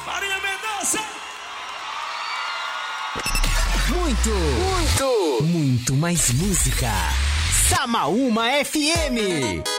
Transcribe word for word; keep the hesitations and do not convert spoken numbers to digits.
Marília Mendonça! Muito, muito, muito mais música. Samaúma F M.